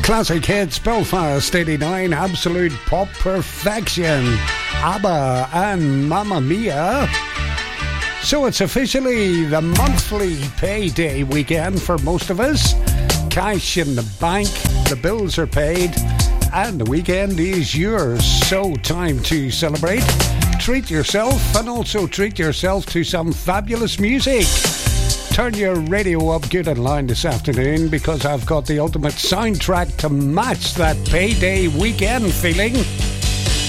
Classic hits, Belfast 89, absolute pop perfection, ABBA and Mamma Mia. So it's officially the monthly payday weekend for most of us. Cash in the bank, the bills are paid, and the weekend is yours. So time to celebrate, treat yourself, and also treat yourself to some fabulous music. Turn your radio up good and loud this afternoon, because I've got the ultimate soundtrack to match that payday weekend feeling.